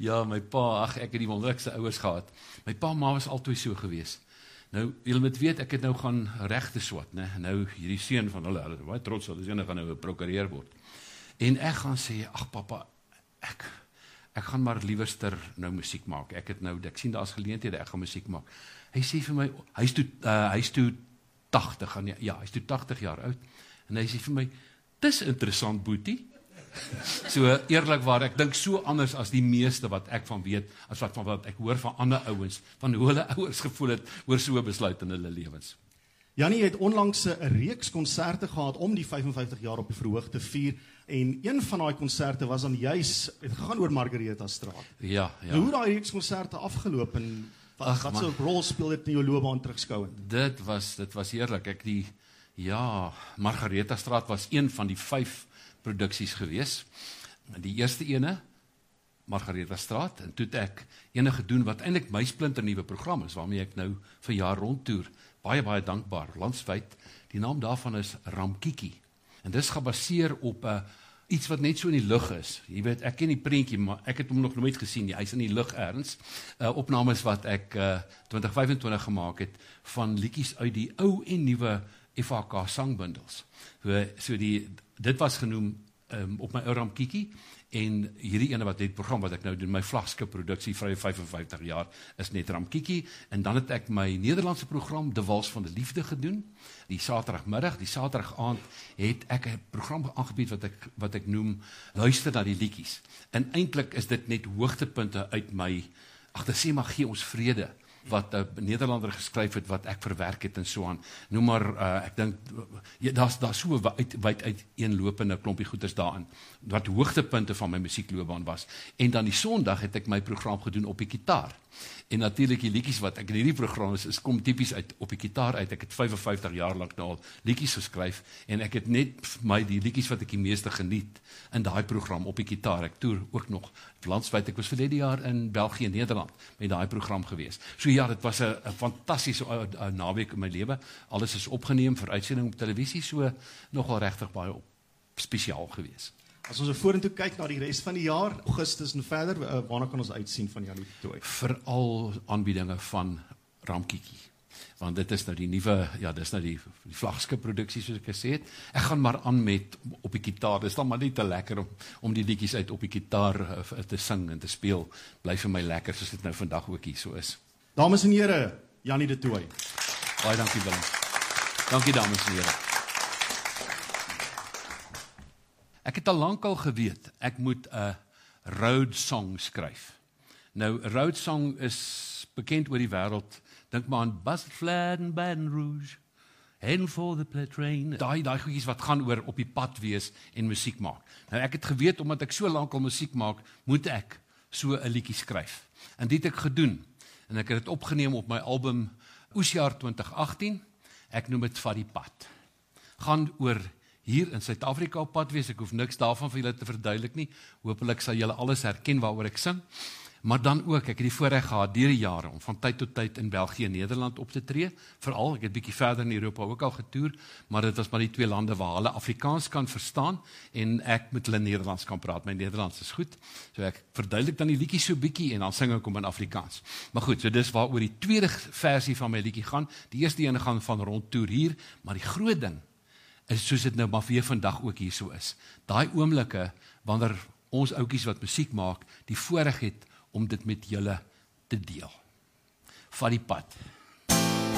Ja, my pa, ek het die wonderlikste ouers gehad. My pa en ma was altyd so gewees. Nou, julle moet weet, ek het nou gaan regte swat, né? Nou, hierdie seun van hulle baie trots, hulle seun gaan nou 'n prokureur word. En ek gaan sê, ag pappa, ek gaan maar liewerster nou musiek maak. Ek sien daar's geleenthede, ek gaan musiek maak. Hy sê vir my, hy's toe 80, hy's toe 80 jaar oud, en hy sê vir my, dis interessant, boetie. So eerlikwaar, ek dink so anders as die meeste wat ek van weet, as wat ek hoor van ander ouens, van hoe hulle ouers gevoel het, oor so 'n besluit in hulle lewens. Jannie het onlangs 'n reeks konserte gehad om die 55 jaar op die verhoog te vier, en een van daai konserte was dan juis, het gegaan oor Margaretha Straat. Ja. Hoe daai reeks konserte afgeloop, en wat so 'n rol speel dit in jou loopbaan terugskouend? Dit was heerlik. Margaretha Straat was een van die 5 produksies gewees. Die eerste ene, Margaretha Straat, en toe het ek enige gedoen wat eintlik my splinternuwe program is, waarmee ek nou vir jaar rondtoer. Baie dankbaar, landwyd. Die naam daarvan is Ramkiki. En dis gebaseer op iets wat net so in die lug is. Jy weet, ek ken die prentjie, maar ek het hom nog nooit gesien nie. Hy's in die lug ergens. Opnames wat ek 2025 gemaak het van liedjies uit die ou en nuwe FHK sangbundels. Dit was genoem op my ou Ramkiki, en hierdie ene wat dit program wat ek nou doen, my vlaggenskap produksie vir 55 jaar, is net Ramkiki, en dan het ek my Nederlandse program, De Wals van de Liefde gedoen, die Saterdagmiddag, die Saterdagaand, het ek 'n program aangebied wat ek noem, Luister na die liedjies, en eintlik is dit net hoogtepunte uit my, sê maar, Gee ons vrede, wat 'n Nederlander geskryf het, wat ek verwerk het en so aan. Noem maar, ek dink, daar's so wyd uiteenlopende klompie goeders daarin, wat hoogtepunte van my musiekloopbaan was. En dan die Sondag het ek my program gedoen op die gitaar. En natuurlik die liedjies wat ek in hierdie program kom tipies uit op die gitaar uit. Ek het 55 jaar lank nou al liedjies geskryf, en ek het net die liedjies wat ek die meeste geniet in daai program op die gitaar. Ek toer ook nog landwyd. Ek was verlede jaar in België en Nederland met daai program gewees. So ja, dit was 'n fantastiese naweek in my lewe. Alles is opgeneem vir uitsending op televisie, so nogal regtig baie spesiaal gewees. As ons vorentoe kyk na die res van die jaar, Augustus en verder, waarna kan ons uitsien van Jannie de Tooy? Veral aanbiedinge van Ramkiki. Want dit is nou die nuwe, dis nou die vlaggenskap produksie, soos ek gesê het. Ek gaan maar aan met op die gitaar. Dit is dan maar nie te lekker om die liedjies uit op die gitaar te sing en te speel. Bly vir my lekker, soos dit nou vandag ook hier so is. Dames en here, Jannie de Tooy. Baie dankie, Willem. Dankie, dames en here. Ek het al lank al geweet, ek moet 'n road song skryf. Nou, 'n road song is bekend oor die wêreld. Dink maar aan Buzzard Flats en Baton Rouge, Heading for the Train. Daai goedjies wat gaan oor op die pad wees en musiek maak. Nou, ek het geweet, omdat ek so lank al musiek maak, moet ek so 'n liedjie skryf. En dit het ek gedoen. En ek het dit opgeneem op my album Oesjaar 2018. Ek noem dit Vat die Pad. Gaan oor hier in Suid-Afrika op pad wees. Ek hoef niks daarvan vir julle te verduidelik nie. Hoopelik sal julle alles herken waaroor ek sing. Maar dan ook, ek het die voorreg gehad deur die jare om van tyd tot tyd in België en Nederland op te tree. Veral, ek het bietjie verder in Europa ook al getoer, maar dit was maar die 2 lande waar hulle Afrikaans kan verstaan en ek met hulle Nederlands kan praat. My Nederlands is goed. So ek verduidelik dan die liedjie so bietjie en dan sing ek hom in Afrikaans. Maar goed, so dis waaroor die tweede versie van my liedjie gaan. Die eerste ene gaan van rondtoer hier, maar die groot ding is soos dit nou maar weer vandag ook hier so is. Daai oomblikke wanneer ons ouetjies wat musiek maak, die voorreg het om dit met julle te deel. Vat die pad.